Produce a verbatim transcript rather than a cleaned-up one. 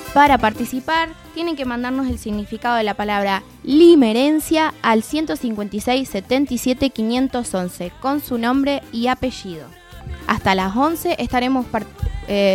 Para participar, tienen que mandarnos el significado de la palabra limerencia al ciento cincuenta y seis, setenta y siete, quinientos once con su nombre y apellido. Hasta las once estaremos part- eh,